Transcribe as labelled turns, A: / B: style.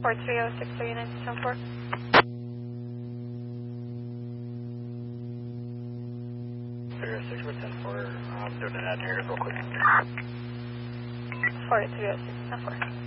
A: 43063974.
B: 306 with 10-4, I'm doing an ad here real quick.
A: 430694.